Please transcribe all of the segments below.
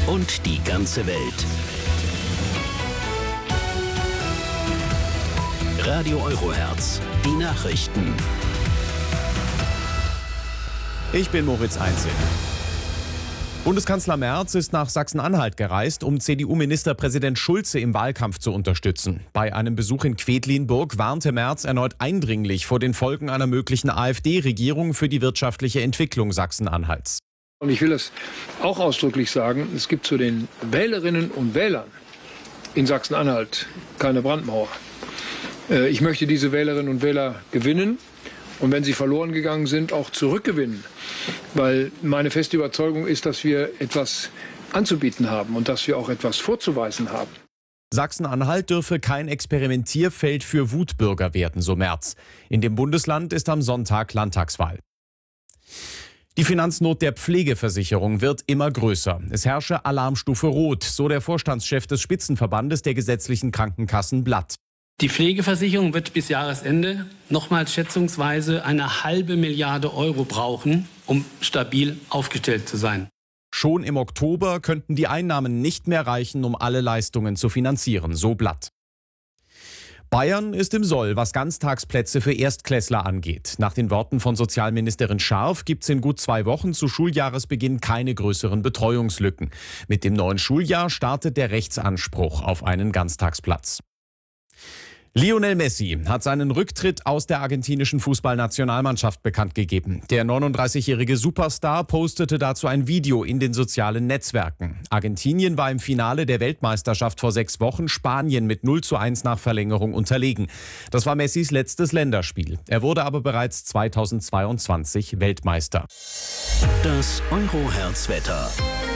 und die ganze Welt. Radio Eurohertz, die Nachrichten. Ich bin Moritz Einzel. Bundeskanzler Merz ist nach Sachsen-Anhalt gereist, um CDU-Ministerpräsident Schulze im Wahlkampf zu unterstützen. Bei einem Besuch in Quedlinburg warnte Merz erneut eindringlich vor den Folgen einer möglichen AfD-Regierung für die wirtschaftliche Entwicklung Sachsen-Anhalts. Und ich will das auch ausdrücklich sagen, es gibt zu den Wählerinnen und Wählern in Sachsen-Anhalt keine Brandmauer. Ich möchte diese Wählerinnen und Wähler gewinnen und wenn sie verloren gegangen sind, auch zurückgewinnen. Weil meine feste Überzeugung ist, dass wir etwas anzubieten haben und dass wir auch etwas vorzuweisen haben. Sachsen-Anhalt dürfe kein Experimentierfeld für Wutbürger werden, so Merz. In dem Bundesland ist am Sonntag Landtagswahl. Die Finanznot der Pflegeversicherung wird immer größer. Es herrsche Alarmstufe Rot, so der Vorstandschef des Spitzenverbandes der gesetzlichen Krankenkassen Blatt. Die Pflegeversicherung wird bis Jahresende nochmals schätzungsweise 1,5 Milliarde Euro brauchen, um stabil aufgestellt zu sein. Schon im Oktober könnten die Einnahmen nicht mehr reichen, um alle Leistungen zu finanzieren, so Blatt. Bayern ist im Soll, was Ganztagsplätze für Erstklässler angeht. Nach den Worten von Sozialministerin Scharf gibt es in gut 2 Wochen zu Schuljahresbeginn keine größeren Betreuungslücken. Mit dem neuen Schuljahr startet der Rechtsanspruch auf einen Ganztagsplatz. Lionel Messi hat seinen Rücktritt aus der argentinischen Fußballnationalmannschaft bekannt gegeben. Der 39-jährige Superstar postete dazu ein Video in den sozialen Netzwerken. Argentinien war im Finale der Weltmeisterschaft vor 6 Wochen Spanien mit 0:1 nach Verlängerung unterlegen. Das war Messis letztes Länderspiel. Er wurde aber bereits 2022 Weltmeister. Das Eurohertz-Wetter.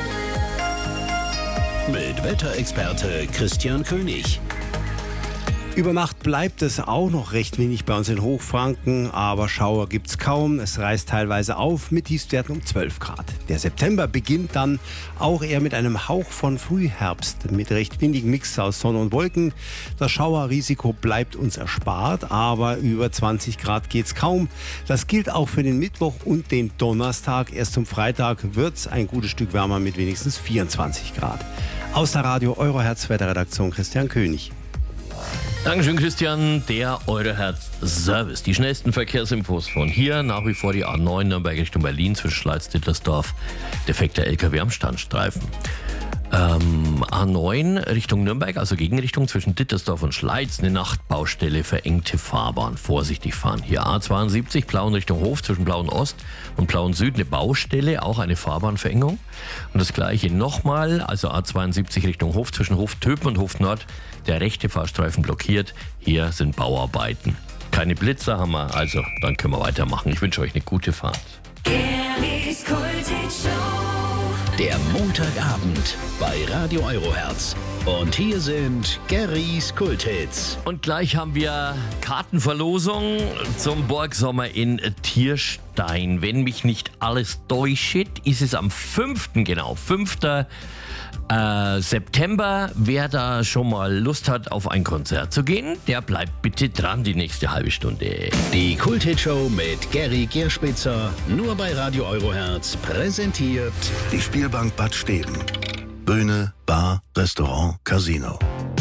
Mit Wetterexperte Christian König. Über Nacht bleibt es auch noch recht wenig bei uns in Hochfranken, aber Schauer gibt's kaum. Es reißt teilweise auf mit Tiefstwerten um 12 Grad. Der September beginnt dann auch eher mit einem Hauch von Frühherbst, mit recht windigem Mix aus Sonne und Wolken. Das Schauerrisiko bleibt uns erspart, aber über 20 Grad geht's kaum. Das gilt auch für den Mittwoch und den Donnerstag. Erst zum Freitag wird's ein gutes Stück wärmer mit wenigstens 24 Grad. Aus der Radio Eurohertz Wetterredaktion Christian König. Dankeschön, Christian. Der Eurohertz-Service. Die schnellsten Verkehrsinfos von hier. Nach wie vor die A9 Nürnberg Richtung Berlin zwischen Schleiz-Dittersdorf. Defekter LKW am Standstreifen. A9 Richtung Nürnberg, also Gegenrichtung zwischen Dittersdorf und Schleiz. Eine Nachtbaustelle, verengte Fahrbahn. Vorsichtig fahren. Hier A72 Plauen Richtung Hof zwischen Plauen Ost und Plauen Süd. Eine Baustelle, auch eine Fahrbahnverengung. Und das gleiche nochmal, also A72 Richtung Hof zwischen Hof Töpen und Hof Nord. Der rechte Fahrstreifen blockiert. Hier sind Bauarbeiten. Keine Blitzer haben wir, also dann können wir weitermachen. Ich wünsche euch eine gute Fahrt. Gerrys Kulthit-Show. Der Montagabend bei Radio Eurohertz. Und hier sind Gerrys Kulthits. Und gleich haben wir Kartenverlosung zum Borgsommer in Tierstein. Wenn mich nicht alles täuscht, ist es am 5. September. Wer da schon mal Lust hat, auf ein Konzert zu gehen, der bleibt bitte dran die nächste halbe Stunde. Die Kulthit-Show mit Gerry Gierspitzer, nur bei Radio Eurohertz, präsentiert Die Spielbank Bad Steben. Bühne, Bar, Restaurant, Casino.